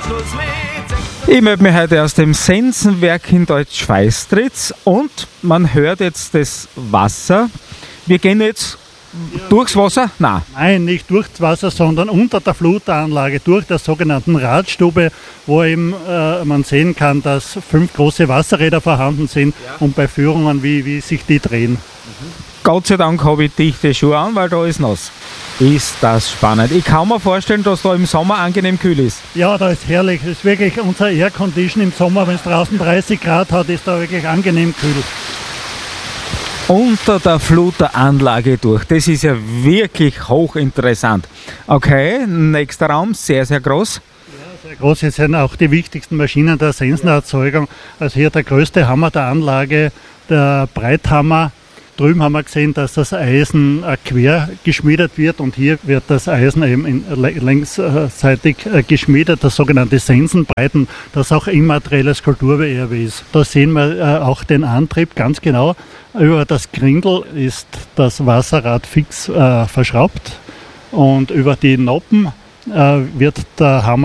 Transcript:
Ich melde mich heute aus dem Sensenwerk in Deutsch-Feistritz und man hört jetzt das Wasser. Wir gehen jetzt durchs Wasser? Nein, nicht durchs Wasser, sondern unter der Flutanlage, durch der sogenannten Radstube, wo eben man sehen kann, dass 5 große Wasserräder vorhanden sind und bei Führungen, wie sich die drehen. Gott sei Dank habe ich dichte Schuhe an, weil da ist nass. Ist das spannend. Ich kann mir vorstellen, dass da im Sommer angenehm kühl ist. Ja, da ist herrlich. Das ist wirklich unser Air Condition im Sommer, wenn es draußen 30 Grad hat, ist da wirklich angenehm kühl. Unter der Fluteranlage durch. Das ist ja wirklich hochinteressant. Okay, nächster Raum, sehr, sehr groß. Ja, sehr groß. Jetzt sind auch die wichtigsten Maschinen der Sensenerzeugung. Also hier der größte Hammer der Anlage, der Breithammer. Drüben haben wir gesehen, dass das Eisen quer geschmiedet wird und hier wird das Eisen eben längsseitig geschmiedet, das sogenannte Sensenbreiten, das auch immaterielles Kulturerbe ist. Da sehen wir auch den Antrieb ganz genau. Über das Grindel ist das Wasserrad fix verschraubt und über die Noppen wird der Hammer